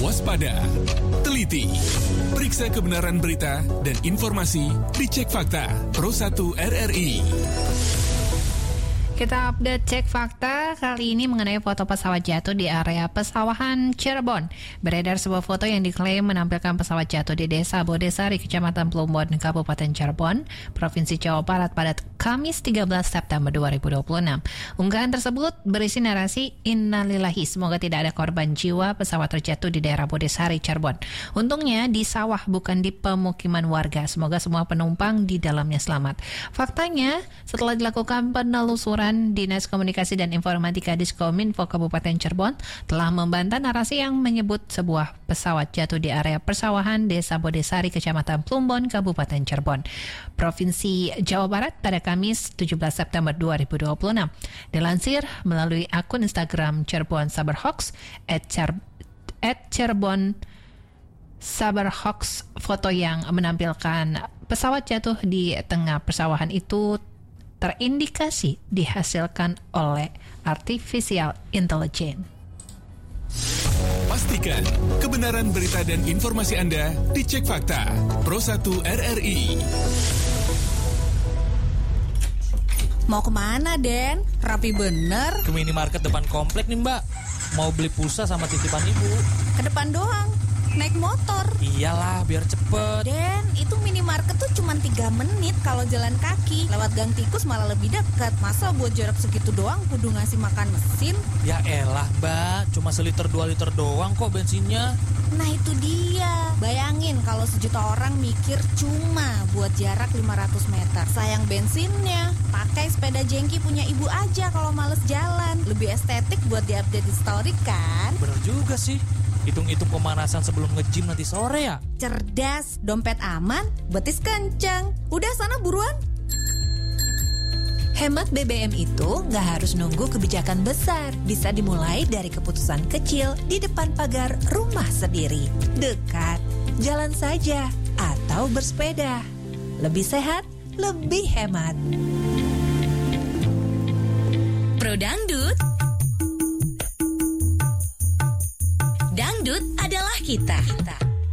waspada, teliti, periksa kebenaran berita dan informasi di Cek Fakta Pro 1 RRI. Kita update Cek Fakta kali ini mengenai foto pesawat jatuh di area pesawahan Cirebon. Beredar sebuah foto yang diklaim menampilkan pesawat jatuh di Desa Bodesari, Kecamatan Plumbon, Kabupaten Cirebon, Provinsi Jawa Barat pada Kamis 13 September 2026. Unggahan tersebut berisi narasi Innalillahi, semoga tidak ada korban jiwa pesawat terjatuh di daerah Bodesari, Cirebon. Untungnya di sawah bukan di pemukiman warga. Semoga semua penumpang di dalamnya selamat. Faktanya, setelah dilakukan penelusuran, Dinas Komunikasi dan Informatika Diskominfo Kabupaten Cirebon telah membantah narasi yang menyebut sebuah pesawat jatuh di area persawahan Desa Bodesari, Kecamatan Plumbon, Kabupaten Cirebon, Provinsi Jawa Barat pada Kamis 17 September 2026. Dilansir melalui akun Instagram Cirebon Saberhoax @Cirebon Saberhoax, foto yang menampilkan pesawat jatuh di tengah persawahan itu terindikasi dihasilkan oleh artificial intelligence. Pastikan kebenaran berita dan informasi Anda di Cek Fakta Pro 1 RRI. Mau kemana, Den? Rapi bener. Ke minimarket depan komplek nih, Mbak. Mau beli pulsa sama titipan ibu. Ke depan doang. Naik motor. Iyalah, biar cepet. Den, itu minimarket tuh cuma 3 menit kalau jalan kaki. Lewat gang tikus malah lebih dekat. Masa buat jarak segitu doang kudu ngasih makan mesin? Ya elah, Mbak. Cuma 1-2 liter doang kok bensinnya. Nah itu dia. Bayangin kalau sejuta orang mikir cuma buat jarak 500 meter. Sayang bensinnya. Pakai sepeda jengki punya ibu aja kalau males jalan. Lebih estetik buat diupdate di story kan? Bener juga sih. Hitung-hitung pemanasan sebelum nge-gym nanti sore ya. Cerdas, dompet aman, betis kencang. Udah sana buruan. Hemat BBM itu nggak harus nunggu kebijakan besar. Bisa dimulai dari keputusan kecil di depan pagar rumah sendiri. Dekat, jalan saja, atau bersepeda. Lebih sehat, lebih hemat. Pro Dangdut. Dangdut adalah kita.